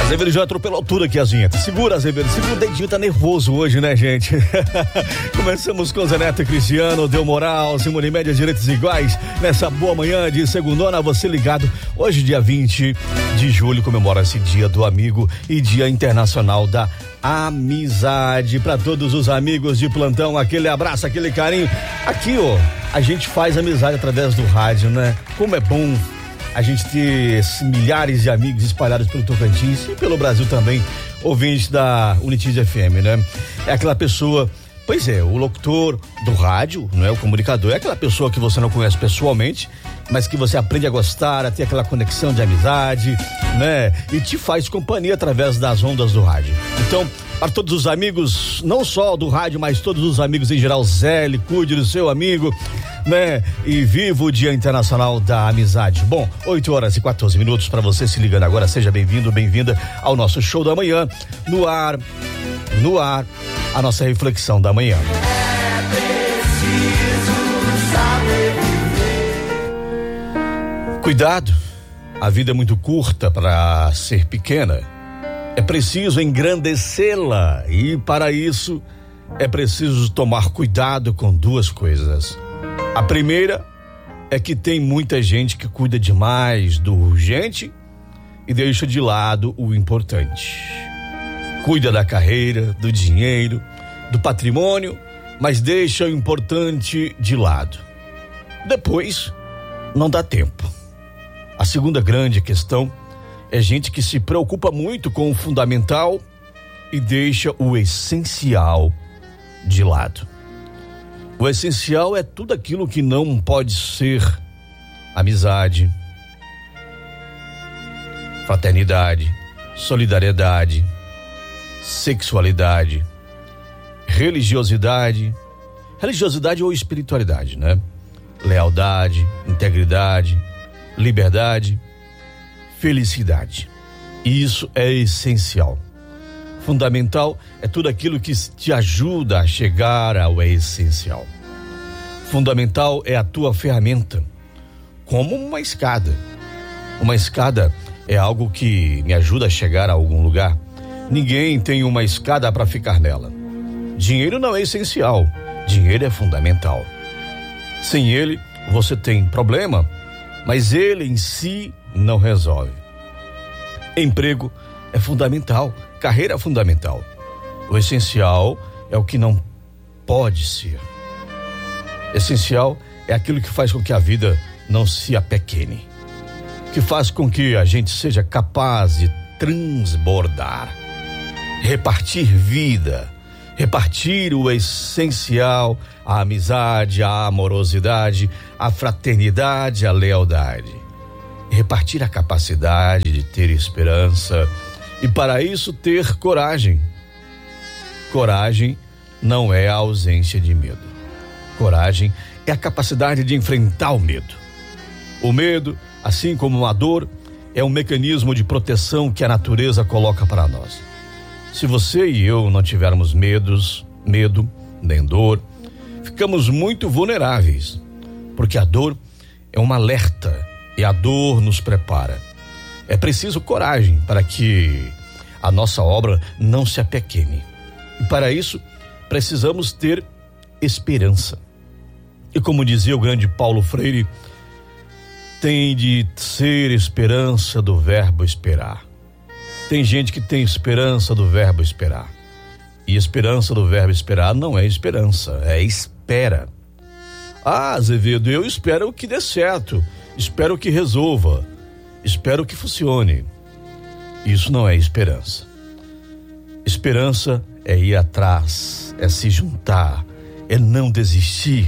Azevedo já atropelou tudo aqui, Azinha. Segura, Azevedo. Segura, o dedinho tá nervoso hoje, né, gente? Começamos com Zé Neto e Cristiano, deu moral, Simone Média, direitos iguais. Nessa boa manhã de segundona, você ligado. Hoje, dia 20 de julho, comemora-se Dia do Amigo e Dia Internacional da Amizade. Para todos os amigos de plantão, aquele abraço, aquele carinho. Aqui, ó, a gente faz amizade através do rádio, né? Como é bom a gente ter milhares de amigos espalhados pelo Tocantins e pelo Brasil também, ouvintes da Unitiz FM, né? É aquela pessoa, pois é, o locutor do rádio, não é? O comunicador, é aquela pessoa que você não conhece pessoalmente, mas que você aprende a gostar, a ter aquela conexão de amizade, né? E te faz companhia através das ondas do rádio. Então, para todos os amigos, não só do rádio, mas todos os amigos em geral, Zé, cuide do seu amigo, né? E viva o Dia Internacional da Amizade. Bom, 8h14 para você se ligando agora, seja bem-vindo, bem-vinda ao nosso show da manhã, no ar, a nossa reflexão da manhã. É preciso saber viver. Cuidado, a vida é muito curta para ser pequena. É preciso engrandecê-la e para isso é preciso tomar cuidado com duas coisas. A primeira é que tem muita gente que cuida demais do urgente e deixa de lado o importante. Cuida da carreira, do dinheiro, do patrimônio, mas deixa o importante de lado. Depois, não dá tempo. A segunda grande questão é gente que se preocupa muito com o fundamental e deixa o essencial de lado. O essencial é tudo aquilo que não pode ser amizade, fraternidade, solidariedade, sexualidade, religiosidade ou espiritualidade, né? Lealdade, integridade, liberdade, felicidade. Isso é essencial. Fundamental é tudo aquilo que te ajuda a chegar ao essencial. Fundamental é a tua ferramenta, como uma escada. Uma escada é algo que me ajuda a chegar a algum lugar. Ninguém tem uma escada para ficar nela. Dinheiro não é essencial, dinheiro é fundamental. Sem ele, você tem problema, mas ele em si não resolve. Emprego é fundamental, carreira é fundamental. O essencial é o que não pode ser. Essencial é aquilo que faz com que a vida não se apequene, que faz com que a gente seja capaz de transbordar, repartir vida, repartir o essencial, a amizade, a amorosidade, a fraternidade, a lealdade. Repartir a capacidade de ter esperança e para isso ter coragem. Coragem não é a ausência de medo. Coragem é a capacidade de enfrentar o medo. O medo, assim como a dor, é um mecanismo de proteção que a natureza coloca para nós. Se você e eu não tivermos medo, nem dor, ficamos muito vulneráveis, porque a dor é um alerta e a dor nos prepara. É preciso coragem para que a nossa obra não se apequene. E para isso, precisamos ter esperança. E como dizia o grande Paulo Freire, tem de ser esperança do verbo esperar. Tem gente que tem esperança do verbo esperar. E esperança do verbo esperar não é esperança, é espera. Ah, Azevedo, eu espero que dê certo, espero que resolva, espero que funcione. Isso não é esperança. Esperança é ir atrás, é se juntar, é não desistir.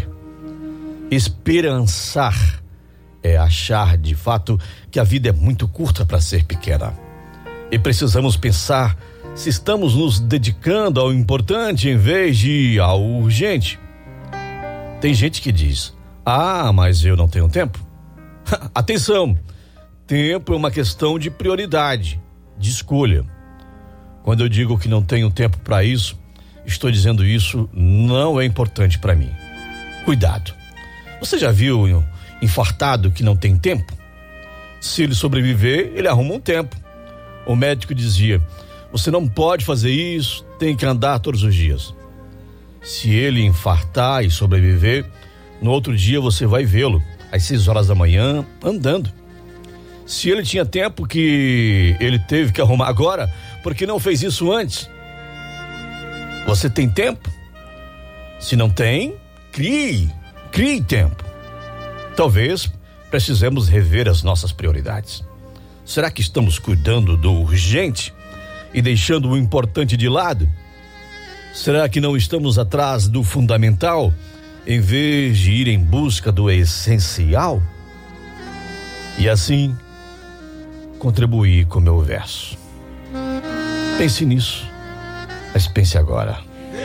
Esperançar é achar de fato que a vida é muito curta para ser pequena. E precisamos pensar se estamos nos dedicando ao importante em vez de ao urgente. Tem gente que diz: ah, mas eu não tenho tempo. Atenção, tempo é uma questão de prioridade, de escolha. Quando eu digo que não tenho tempo para isso, estou dizendo isso não é importante para mim. Cuidado. Você já viu um infartado que não tem tempo? Se ele sobreviver, ele arruma um tempo. O médico dizia: você não pode fazer isso, tem que andar todos os dias. Se ele infartar e sobreviver, no outro dia você vai vê-lo às 6 horas da manhã andando. Se ele tinha tempo que ele teve que arrumar agora, por que não fez isso antes? Você tem tempo? Se não tem, crie tempo. Talvez precisemos rever as nossas prioridades. Será que estamos cuidando do urgente e deixando o importante de lado? Será que não estamos atrás do fundamental em vez de ir em busca do essencial? E assim contribuir com o meu verso. Pense nisso, mas pense agora.